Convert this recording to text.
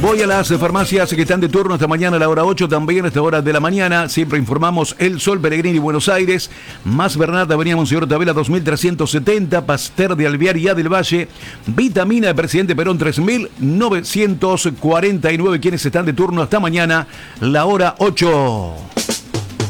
Voy a las farmacias que están de turno esta mañana a la hora 8, también a esta hora de la mañana. Siempre informamos El Sol, Pellegrini, Buenos Aires. Más Bernat, Avenida Monseñor Tabela 2370, Pasteur de Alvear y A del Valle. Vitamina de Presidente Perón 3949. Quienes están de turno hasta mañana, la hora 8.